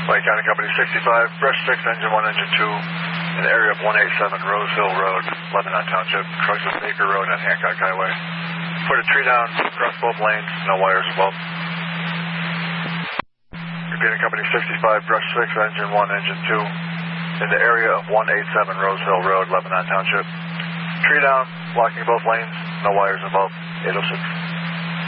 Lake County Company 65, brush 6, engine 1, engine 2, in the area of 187 Rose Hill Road, Lebanon Township, trucks of Baker Road and Hancock Highway. Put a tree down across both lanes, no wires above. Repeating Company 65, brush 6, engine 1, engine 2, in the area of 187 Rose Hill Road, Lebanon Township. Tree down, blocking both lanes, no wires above, 806.